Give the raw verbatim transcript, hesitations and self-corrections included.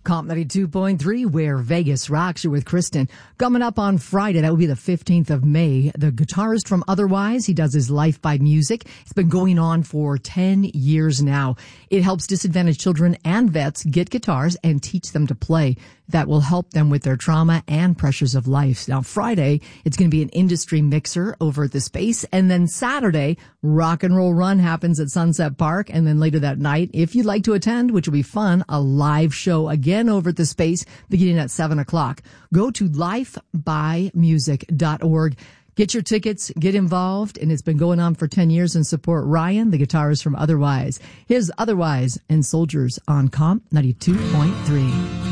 Comp ninety-two point three, where Vegas rocks. You with Kristen. Coming up on Friday, that will be the fifteenth of May, the guitarist from Otherwise, he does his Life by Music. It's been going on for ten years now. It helps disadvantaged children and vets get guitars and teach them to play. That will help them with their trauma and pressures of life. Now, Friday, it's going to be an industry mixer over at the Space. And then Saturday, Rock and Roll Run happens at Sunset Park. And then later that night, if you'd like to attend, which will be fun, a live show again over at the Space beginning at seven o'clock. Go to life by music dot org. Get your tickets, get involved, and it's been going on for ten years, and support Ryan, the guitarist from Otherwise. Here's Otherwise and Soldiers on Comp ninety-two point three.